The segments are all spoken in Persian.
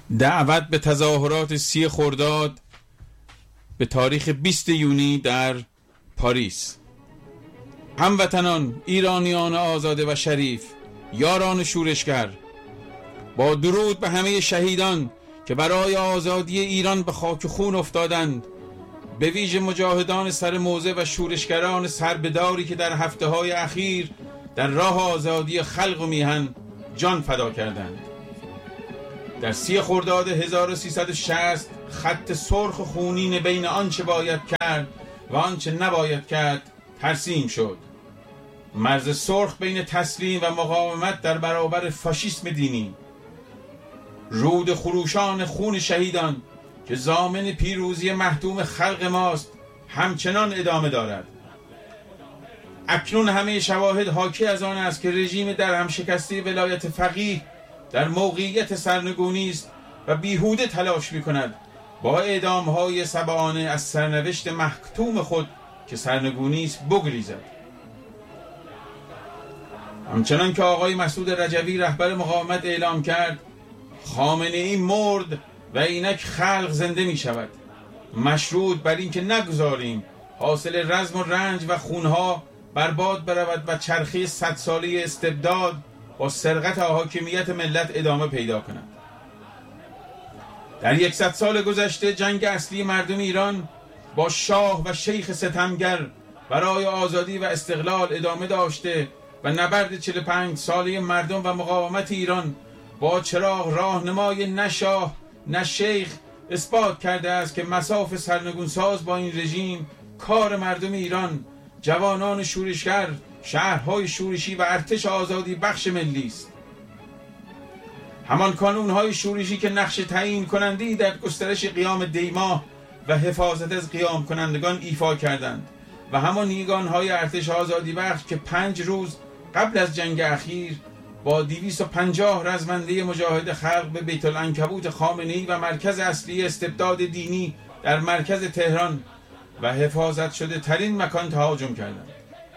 دعوت به تظاهرات 30 خرداد به تاریخ 20 یونی در پاریس. هموطنان ایرانیان آزاده و شریف، یاران شورشگر، با درود به همه شهیدان که برای آزادی ایران به خاک خون افتادند، به ویژه مجاهدان سر موزه و شورشگران سربداری که در هفته‌های اخیر در راه آزادی خلق و میهن جان فدا کردند. در 30 خرداد 1360 خط سرخ خونین بین آنچه باید کرد و آنچه نباید کرد ترسیم شد. مرز سرخ بین تسلیم و مقاومت در برابر فاشیسم دینی. رود خروشان خون شهیدان که ضامن پیروزی محتوم خلق ماست همچنان ادامه دارد. اکنون همه شواهد حاکی از آن است که رژیم در هم شکسته ولایت فقیه در موقعیت سرنگونی است و بیهوده تلاش می‌کند با اعدام‌های سبعانه از سرنوشت محتوم خود که سرنگونی است بگریزد. همچنان که آقای مسعود رجوی رهبر مقاومت اعلام کرد، خامنه‌ای مرد و اینک خلق زنده می شود، مشروط بر این که نگذاریم حاصل رزم و رنج و خونها برباد برود و چرخه 100 ساله استبداد با سرقت حاکمیت ملت ادامه پیدا کند. در 100 سال گذشته جنگ اصلی مردم ایران با شاه و شیخ ستمگر برای آزادی و استقلال ادامه داشته و نبرد 45 ساله مردم و مقاومت ایران با چراغ راهنمای نه شاه نه شیخ اثبات کرده است که مصاف سرنگونساز با این رژیم کار مردم ایران، جوانان شورشگر، شهرهای شورشی و ارتش آزادی بخش ملی است. همان کانونهای شورشی که نقش تعیین کننده‌ای در گسترش قیام دیما و حفاظت از قیام کنندگان ایفا کردند و همان نیگانهای ارتش آزادی بخش که 5 روز قبل از جنگ اخیر با 250 رزمنده مجاهد خلق به بیت العنکبوت خامنه‌ای و مرکز اصلی استبداد دینی در مرکز تهران و حفاظت شده ترین مکان تهاجم کردند.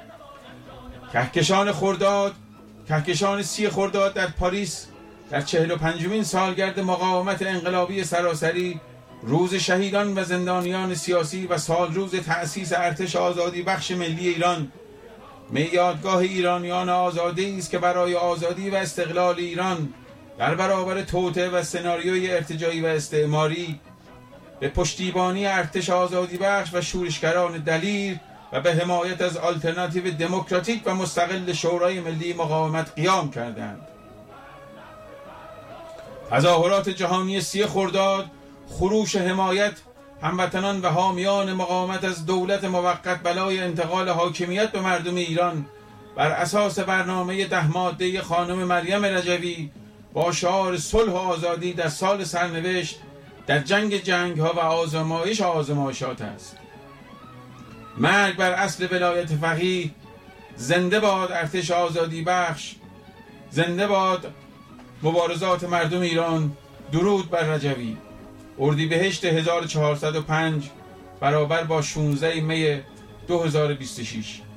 کهکشان 30 خرداد در پاریس در 45مین سالگرد مقاومت انقلابی سراسری، روز شهیدان و زندانیان سیاسی و سال روز تأسیس ارتش آزادی بخش ملی ایران، یادگاه ایرانیان آزاده است که برای آزادی و استقلال ایران در برابر توطئه و سناریوی ارتجاعی و استعماری به پشتیبانی ارتش آزادی بخش و شورشگران دلیر و به حمایت از آلترناتیو دموکراتیک و مستقل شورای ملی مقاومت قیام کردند. تظاهرات جهانی 30 خرداد خروش حمایت هموطنان و حامیان مقاومت از دولت موقت بلای انتقال حاکمیت به مردم ایران بر اساس برنامه 10 ماده خانم مریم رجوی با شعار صلح و آزادی در سال سرنوشت در جنگ ها و آزمایشات است. مرگ بر اصل ولایت فقیه، زنده باد ارتش آزادی بخش، زنده باد مبارزات مردم ایران. درود بر رجوی. اردیبهشت 1405 برابر با 16 می 2026.